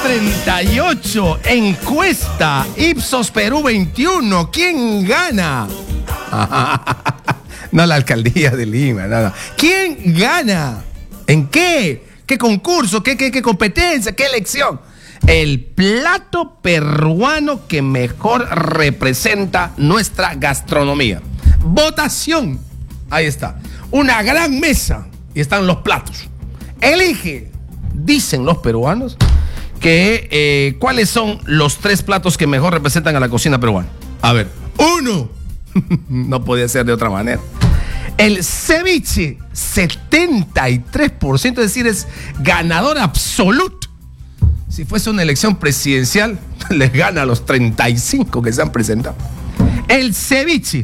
38, encuesta Ipsos Perú 21. ¿Quién gana? No la alcaldía de Lima, nada. ¿Quién gana? ¿En qué? ¿Qué concurso? ¿Qué competencia? ¿Qué elección? El plato peruano que mejor representa nuestra gastronomía. Votación. Ahí está. Una gran mesa y están los platos. Elige, dicen los peruanos, que cuáles son los 3 platos que mejor representan a la cocina peruana. A ver, 1. No podía ser de otra manera. El ceviche, 73%, es decir, es ganador absoluto. Si fuese una elección presidencial, les gana a los 35 que se han presentado. El ceviche,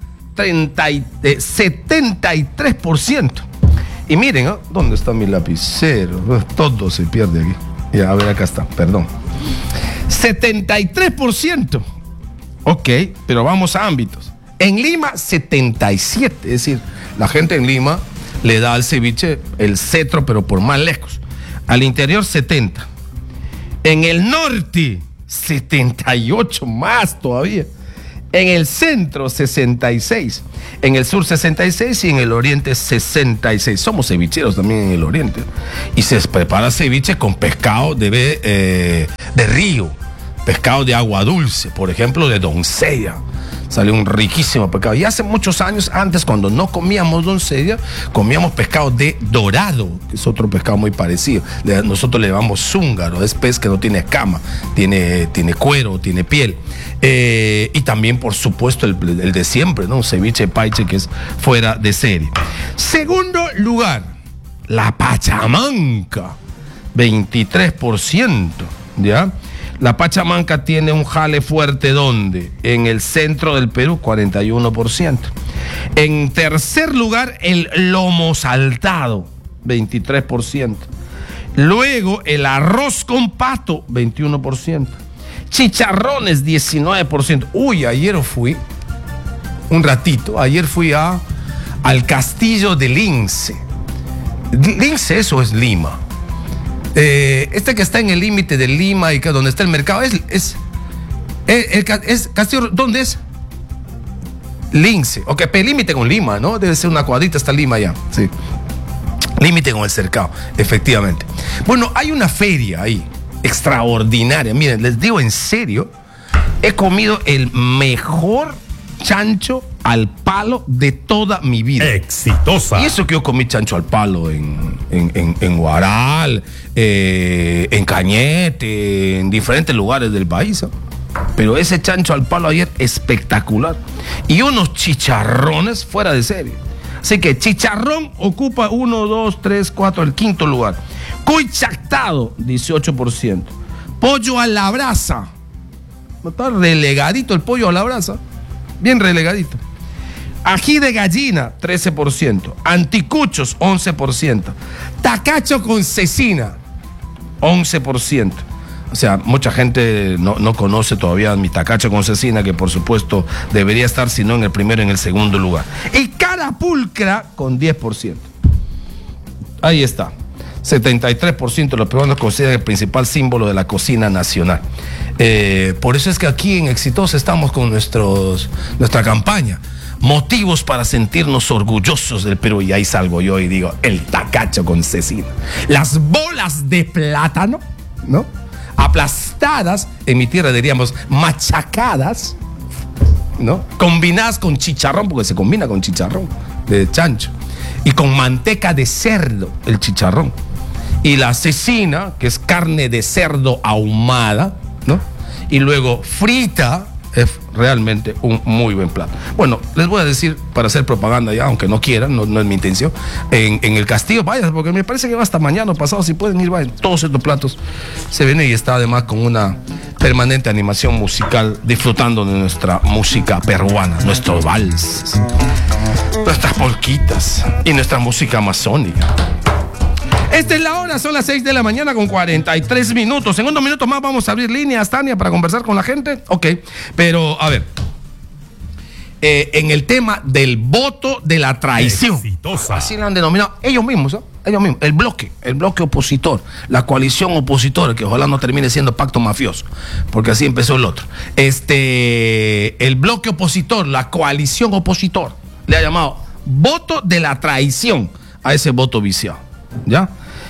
73%. Y miren, ¿no? ¿Dónde está mi lapicero? Todo se pierde aquí. Ya, a ver, acá está, perdón. 73%. Ok, pero vamos a ámbitos. En Lima, 77%. Es decir, la gente en Lima le da al ceviche el cetro, pero por más lejos. Al interior, 70%. En el norte, 78%, más todavía. En el centro, 66%. En el sur, 66%. Y en el oriente, 66%. Somos cevicheros también en el oriente. Y se prepara ceviche con pescado de río. Pescado de agua dulce. Por ejemplo, de doncella. Sale un riquísimo pescado. Y hace muchos años, antes, cuando no comíamos doncella, comíamos pescado de dorado, que es otro pescado muy parecido. Nosotros le llamamos zúngaro, es pez que no tiene escama, tiene cuero, tiene piel. Y también, por supuesto, el de siempre, ¿no? Un ceviche paiche que es fuera de serie. Segundo lugar, la pachamanca, 23%, ¿ya? La pachamanca tiene un jale fuerte, ¿dónde? En el centro del Perú, 41%. En tercer lugar, el lomo saltado, 23%. Luego, el arroz con pato, 21%. Chicharrones, 19%. Uy, ayer fui al castillo de Lince. Lince, eso es Lima. Este que está en el límite de Lima y que donde está el mercado es Castillo. ¿Dónde es? Lince. Ok, límite con Lima, ¿no? Debe ser una cuadrita hasta Lima ya. Sí. Límite con el cercado, efectivamente. Bueno, hay una feria ahí extraordinaria. Miren, les digo en serio, he comido el mejor chancho al palo de toda mi vida. Exitosa. Y eso que yo comí chancho al palo en Huaral, en Cañete, en diferentes lugares del país, ¿eh? Pero ese chancho al palo ayer, espectacular. Y unos chicharrones fuera de serie. Así que chicharrón ocupa 1, 2, 3, 4, el quinto lugar. Cuy chactado, 18%. Pollo a la brasa. Está relegadito el pollo a la brasa. Bien relegadito. Ají de gallina, 13%. Anticuchos, 11%. Tacacho con cecina, 11%. O sea, mucha gente no conoce todavía mi tacacho con cecina, que por supuesto debería estar, si no en el primero, en el segundo lugar. Y carapulcra con 10%. Ahí está. 73% de los peruanos consideran el principal símbolo de la cocina nacional. Por eso es que aquí en Exitosa estamos con nuestra campaña. Motivos para sentirnos orgullosos del Perú. Y ahí salgo yo y digo, el tacacho con cecina. Las bolas de plátano, ¿no? Aplastadas, en mi tierra diríamos machacadas, ¿no? Combinadas con chicharrón, porque se combina con chicharrón de chancho. Y con manteca de cerdo, el chicharrón. Y la cecina, que es carne de cerdo ahumada, ¿no? Y luego frita, es realmente un muy buen plato. Bueno, les voy a decir, para hacer propaganda ya, aunque no quieran, no es mi intención, en el castillo, vayan, porque me parece que va hasta mañana o pasado, si pueden ir, vayan. Todos estos platos se ven y está además con una permanente animación musical, disfrutando de nuestra música peruana, nuestros vals, nuestras polquitas y nuestra música amazónica. Esta es la hora, son las 6 de la mañana con 43 minutos. En unos minutos más vamos a abrir líneas, Tania, para conversar con la gente. Ok, pero a ver, en el tema del voto de la traición. Exitosa. Así lo han denominado ellos mismos, ¿no? ellos mismos, el bloque opositor, la coalición opositora, que ojalá no termine siendo pacto mafioso, porque así empezó el otro. El bloque opositor, la coalición opositor, le ha llamado voto de la traición a ese voto viciado, ¿ya?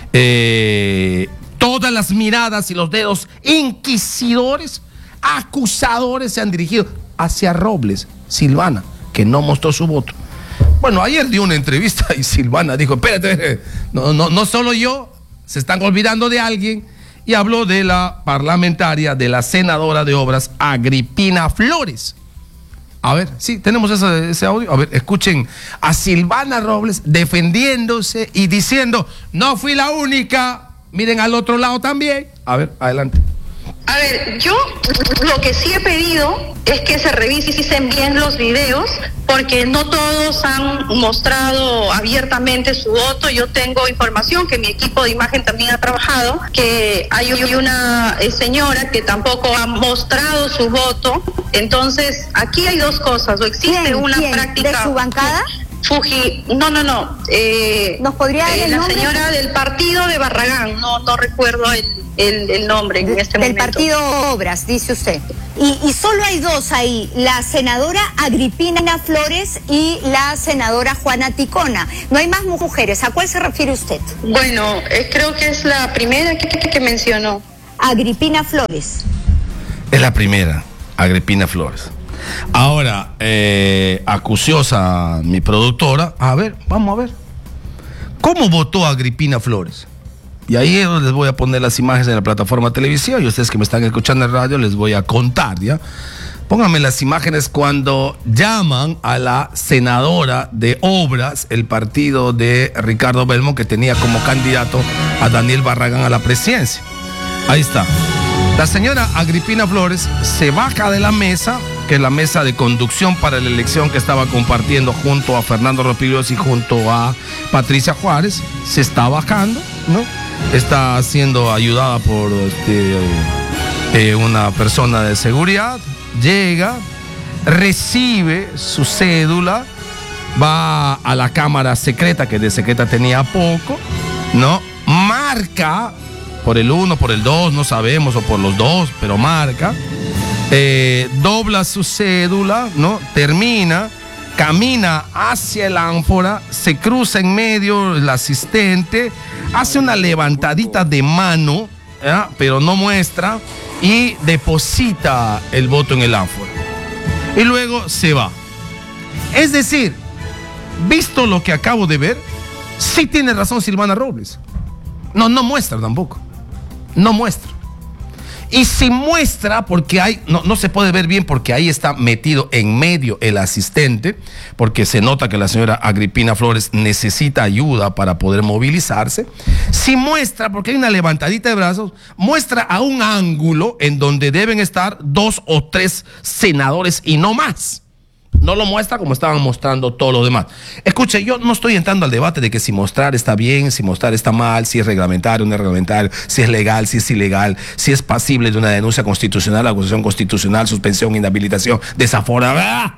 Todas las miradas y los dedos inquisidores, acusadores se han dirigido hacia Robles, Silvana, que no mostró su voto. Bueno, ayer dio una entrevista y Silvana dijo, espérate, no solo yo, se están olvidando de alguien, y habló de la parlamentaria, de la senadora de Obras, Agripina Flores. A ver, sí, tenemos ese audio. A ver, escuchen a Silvana Robles defendiéndose y diciendo, no fui la única, miren al otro lado también. A ver, adelante. A ver, yo lo que sí he pedido es que se revisen bien los videos, porque no todos han mostrado abiertamente su voto. Yo tengo información que mi equipo de imagen también ha trabajado, que hay una señora que tampoco ha mostrado su voto. Entonces, aquí hay dos cosas, o existe una práctica... ¿De su bancada? No. ¿Nos podría dar el la nombre? señora del partido de Barragán, no recuerdo el nombre en este momento. Del partido Obras, dice usted. Y solo hay dos ahí, la senadora Agripina Flores y la senadora Juana Ticona. No hay más mujeres. ¿A cuál se refiere usted? Bueno, creo que es la primera que mencionó. Agripina Flores. Es la primera, Agripina Flores. Ahora, acuciosa mi productora. A ver, vamos a ver. ¿Cómo votó Agripina Flores? Y ahí les voy a poner las imágenes en la plataforma televisiva, y ustedes que me están escuchando en radio les voy a contar, ¿ya? Pónganme las imágenes cuando llaman a la senadora de Obras, el partido de Ricardo Belmont, que tenía como candidato a Daniel Barragán a la presidencia. Ahí está. La señora Agripina Flores se baja de la mesa, que es la mesa de conducción para la elección que estaba compartiendo junto a Fernando Ropiglios y junto a Patricia Juárez. Se está bajando, ¿no? Está siendo ayudada por una persona de seguridad. Llega, recibe su cédula, va a la cámara secreta, que de secreta tenía poco, ¿no? Marca por el 1, por el 2, no sabemos, o por los dos, pero marca. Dobla su cédula, ¿no? Termina, camina hacia el ánfora, se cruza en medio el asistente, hace una levantadita de mano, ¿ya? Pero no muestra, y deposita el voto en el ánfora. Y luego se va. Es decir, visto lo que acabo de ver, sí tiene razón Silvana Robles. No muestra tampoco. No muestra. Y si muestra, porque no se puede ver bien, porque ahí está metido en medio el asistente, porque se nota que la señora Agripina Flores necesita ayuda para poder movilizarse. Si muestra, porque hay una levantadita de brazos, muestra a un ángulo en donde deben estar 2 o 3 senadores y no más. No lo muestra como estaban mostrando todo lo demás. Escuche, yo no estoy entrando al debate de que si mostrar está bien, si mostrar está mal, si es reglamentario o no es reglamentario, si es legal, si es ilegal, si es pasible de una denuncia constitucional, acusación constitucional, suspensión, inhabilitación, desaforo.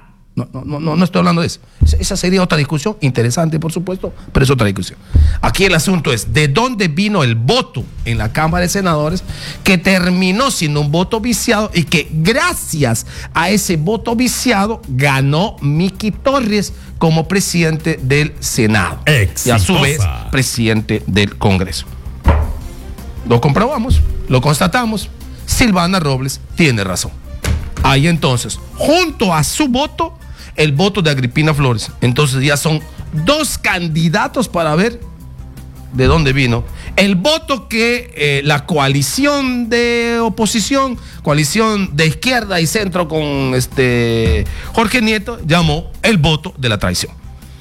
No estoy hablando de eso. Esa sería otra discusión, interesante por supuesto, pero es otra discusión. Aquí el asunto es de dónde vino el voto en la Cámara de Senadores, que terminó siendo un voto viciado, y que gracias a ese voto viciado ganó Miki Torres como presidente del Senado. Exitosa. Y a su vez presidente del Congreso. Lo comprobamos, lo constatamos. Silvana Robles tiene razón. Ahí entonces, junto a su voto, el voto de Agripina Flores. Entonces ya son 2 candidatos para ver de dónde vino el voto que la coalición de oposición, coalición de izquierda y centro con Jorge Nieto, llamó el voto de la traición.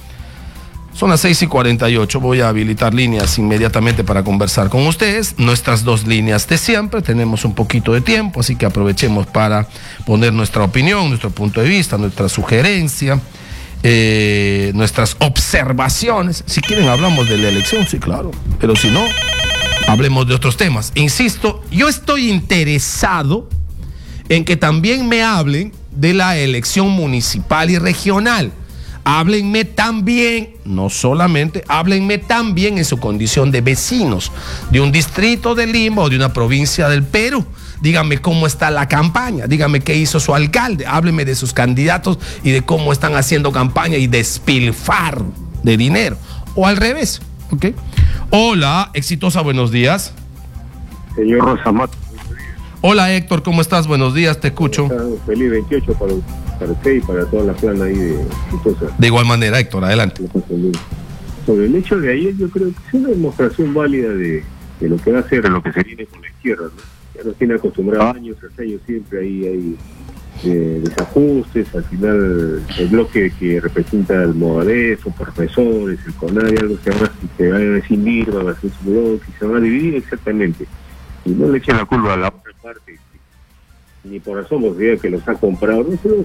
Son las 6:48, voy a habilitar líneas inmediatamente para conversar con ustedes. Nuestras 2 líneas de siempre, tenemos un poquito de tiempo, así que aprovechemos para poner nuestra opinión, nuestro punto de vista, nuestra sugerencia, nuestras observaciones. Si quieren hablamos de la elección, sí, claro, pero si no, hablemos de otros temas. Insisto, yo estoy interesado en que también me hablen de la elección municipal y regional. háblenme también, no solamente, háblenme también en su condición de vecinos de un distrito de Lima o de una provincia del Perú. Díganme cómo está la campaña, díganme qué hizo su alcalde, háblenme de sus candidatos y de cómo están haciendo campaña y despilfarro de dinero. O al revés, ¿ok? Hola, Exitosa, buenos días. Señor Rosamato. Hola, Héctor, ¿cómo estás? Buenos días, te escucho. Feliz 28 para usted y para toda la plana ahí de Exitosa. De igual manera, Héctor, adelante. Sobre el hecho de ayer, yo creo que es una demostración válida de lo que va a ser, de lo que se viene con la izquierda, ¿no? Ya nos tiene acostumbrados años tras años, siempre hay desajustes. Al final el bloque que representa el Movadef, o profesores, el CONADI, algo se van a rescindir, van a hacer su bloque, se van a dividir exactamente, y no le echen la culpa a la otra parte, ni por asomo que los ha comprado, no es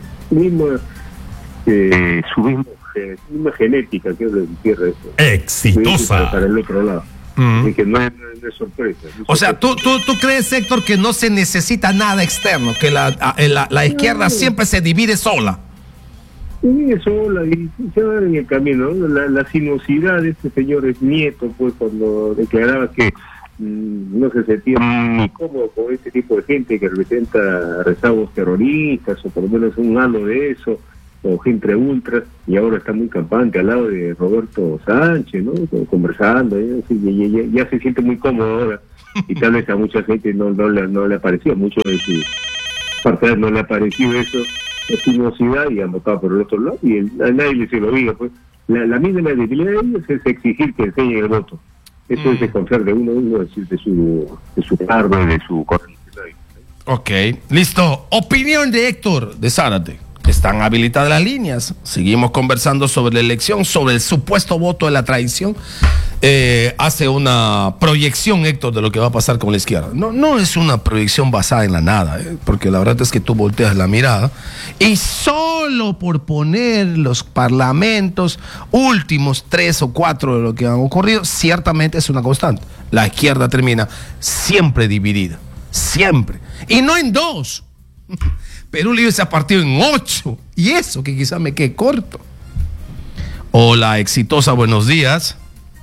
su misma genética, que es de izquierda, eso. Exitosa para el otro lado. Y que no es sorpresa. O sea, ¿tú crees, Héctor, que no se necesita nada externo, que la izquierda siempre se divide sola? Se divide sola y se va en el camino, ¿no? La sinuosidad de este señor es Nieto, pues, cuando declaraba que no se sentía ni cómodo con este tipo de gente que representa rezagos terroristas, o por lo menos un halo de eso, o gente ultra, y ahora está muy campante al lado de Roberto Sánchez, ¿no? Conversando, ya se siente muy cómodo ahora, y tal vez a mucha gente no le pareció, mucho de su parte no le ha parecido eso, la sinuosidad, y han votado por el otro lado, y a nadie se lo diga, pues. La mínima debilidad de ellos es exigir que enseñen el voto. Eso es desconfiar de uno, decir, de su cargo, de su corriente. Ok, listo. Opinión de Héctor de Zárate. Están habilitadas las líneas. Seguimos conversando sobre la elección, sobre el supuesto voto de la traición. Hace una proyección, Héctor, de lo que va a pasar con la izquierda. No es una proyección basada en la nada, porque la verdad es que tú volteas la mirada y solo por poner los parlamentos últimos 3 o 4 de lo que han ocurrido, ciertamente es una constante. La izquierda termina siempre dividida, siempre. Y no en 2. Perú Libre se ha partido en 8. Y eso que quizá me quede corto. Hola, Exitosa, buenos días.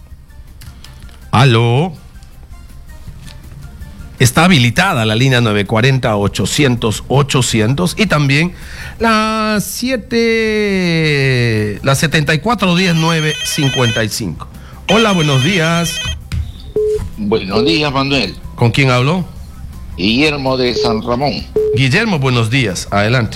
Aló. Está habilitada la línea 940-800-800 y también la 7410-955. Hola, buenos días. Buenos días, Manuel. ¿Con quién hablo? Guillermo de San Ramón. Guillermo, buenos días. Adelante.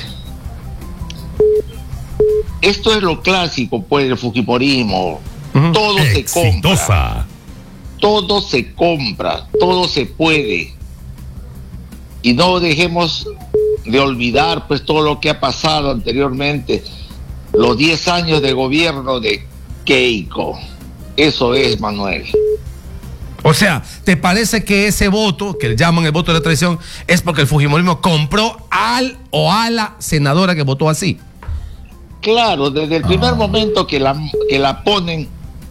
Esto es lo clásico, pues, del fujimorismo. Todo Exitosa. se compra. Todo se compra, todo se puede. Y no dejemos de olvidar, pues, todo lo que ha pasado anteriormente. Los 10 años de gobierno de Keiko. Eso es, Manuel. O sea, ¿te parece que ese voto, que le llaman el voto de la traición, es porque el fujimorismo compró al o a la senadora que votó así? Claro, desde el primer momento que la ponen.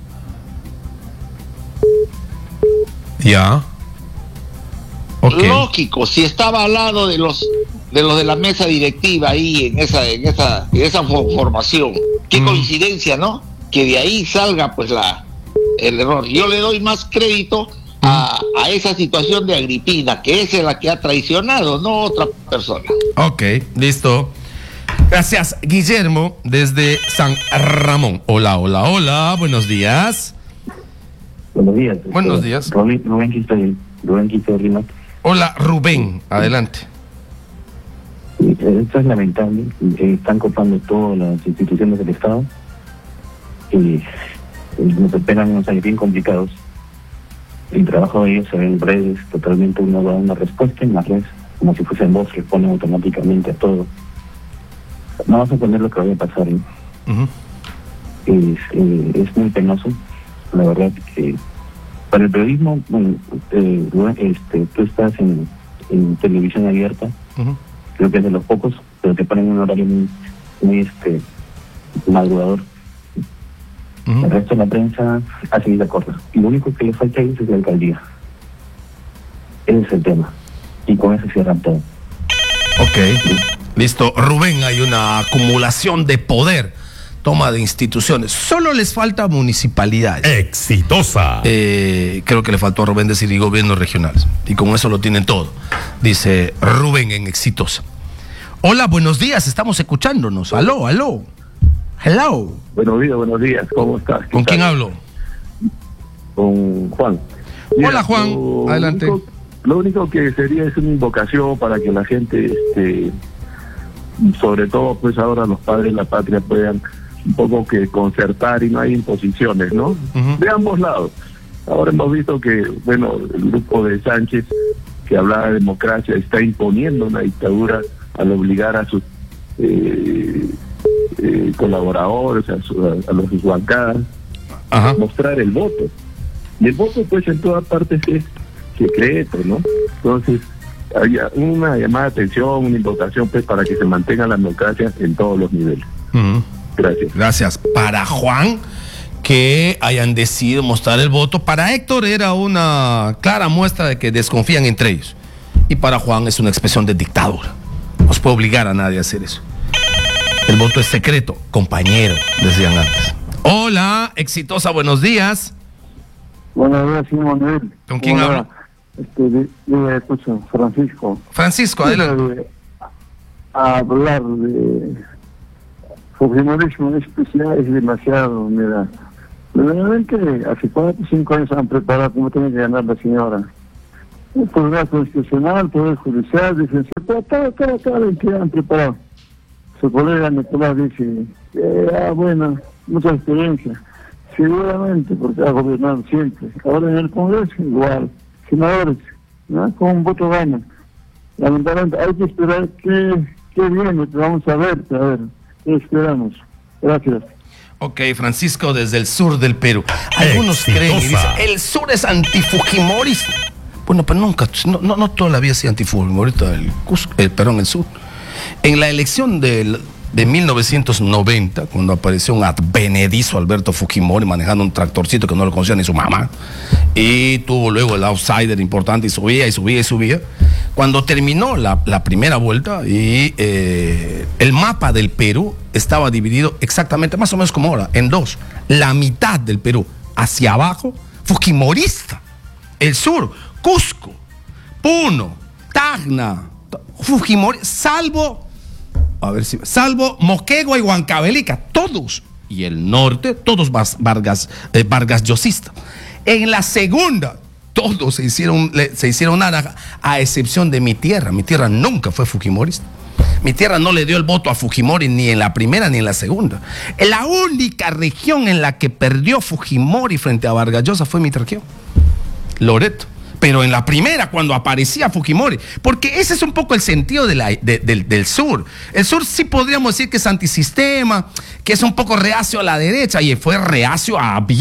Ya. Okay. Lógico, si estaba al lado de los de la mesa directiva ahí en esa formación. Qué coincidencia, ¿no? Que de ahí salga pues el error. Yo le doy más crédito a esa situación de Agripina, que es la que ha traicionado, no otra persona. Ok, listo. Gracias, Guillermo, desde San Ramón. Hola, buenos días. Buenos días. Buenos días. Rubén Quito de Lima. Hola, Rubén, adelante. Esto es lamentable. Están copando todas las instituciones del Estado. Y nos esperan unos años bien complicados. El trabajo de ellos se ve en redes, totalmente uno da una respuesta en las redes, como si fuesen voz, responden automáticamente a todo. No vamos a poner lo que vaya a pasar. Es muy penoso, la verdad. Para el periodismo, bueno, tú estás en televisión abierta, creo que es de los pocos, pero te ponen un horario muy madrugador. El resto de la prensa hace vida corta. Y lo único que le falta a ellos es la alcaldía. Ese es el tema. Y con eso cierran todo. Ok, listo. Rubén, hay una acumulación de poder toma de instituciones. Solo les falta municipalidades. Exitosa. Creo que le faltó a Rubén decir y gobiernos regionales. Y con eso lo tienen todo. Dice Rubén en Exitosa. Hola, buenos días, estamos escuchándonos. Aló. Hello. Buenos días, ¿cómo estás? ¿Con quién hablo? Con Juan. Hola, Juan, adelante. Lo único que sería es una invocación para que la gente, sobre todo pues ahora los padres de la patria puedan un poco que concertar y no hay imposiciones, ¿no? De ambos lados. Ahora hemos visto que, bueno, el grupo de Sánchez, que hablaba de democracia, está imponiendo una dictadura al obligar a sus colaboradores, a sus bancadas, a mostrar el voto. Y el voto, pues, en todas partes es secreto, ¿no? Entonces, había una llamada de atención, una invocación, pues, para que se mantenga la democracia en todos los niveles. Gracias. Para Juan, que hayan decidido mostrar el voto. Para Héctor era una clara muestra de que desconfían entre ellos. Y para Juan es una expresión de dictadura. No se puede obligar a nadie a hacer eso. El voto es secreto, compañero, decían antes. Hola, Exitosa, buenos días. Buenos días, señor Manuel. ¿Con quién habla? Francisco. Francisco, adelante. A hablar de fujimorismo es demasiado, mira. Realmente hace 4 o 5 años han preparado cómo tiene que ganar la señora. El Poder Constitucional, Poder Judicial, Defensa, toda la entidad han preparado. Su colega Nicolás dice, bueno, mucha experiencia. Seguramente, porque ha gobernado siempre. Ahora en el Congreso, igual. Senadores, ¿no? Con un voto gana. Lamentablemente, hay que esperar qué viene, vamos a ver, ¿qué esperamos? Gracias. Ok, Francisco, desde el sur del Perú. Algunos creen y dicen, el sur es antifujimorista. Bueno, pero nunca, no toda la vida ha sido antifujimorista el sur. En la elección de 1990, cuando apareció un advenedizo Alberto Fujimori manejando un tractorcito que no lo conocía ni su mamá, y tuvo luego el outsider importante y subía. Cuando terminó la primera vuelta y el mapa del Perú estaba dividido exactamente, más o menos como ahora, en dos. La mitad del Perú hacia abajo, fujimorista. El sur, Cusco, Puno, Tacna, Fujimori, salvo Moquegua y Huancavelica, todos. Y el norte, todos Vargas Llosista. En la segunda, todos se hicieron nada, a excepción de mi tierra. Mi tierra nunca fue fujimorista. Mi tierra no le dio el voto a Fujimori ni en la primera ni en la segunda. La única región en la que perdió Fujimori frente a Vargas Llosa fue mi región, Loreto. Pero en la primera, cuando aparecía Fujimori, porque ese es un poco el sentido del sur. El sur sí podríamos decir que es antisistema, que es un poco reacio a la derecha, y fue reacio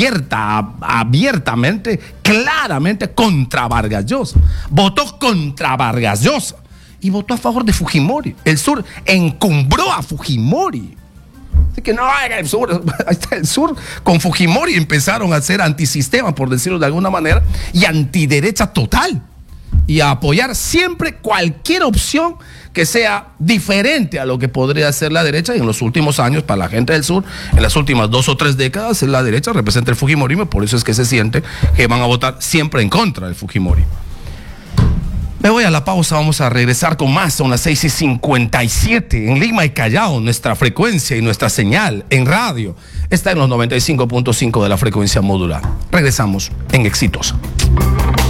abiertamente, claramente contra Vargas Llosa. Votó contra Vargas Llosa y votó a favor de Fujimori. El sur encumbró a Fujimori. Así que no, el sur, ahí está el sur, con Fujimori empezaron a ser antisistema, por decirlo de alguna manera, y antiderecha total, y a apoyar siempre cualquier opción que sea diferente a lo que podría ser la derecha. Y en los últimos años, para la gente del sur, en las últimas 2 o 3 décadas, la derecha representa el fujimorismo, por eso es que se siente que van a votar siempre en contra del Fujimori. Me voy a la pausa, vamos a regresar con más. Son las 6:57 en Lima y Callao. Nuestra frecuencia y nuestra señal en radio está en los 95.5 de la frecuencia modular. Regresamos en Exitosa.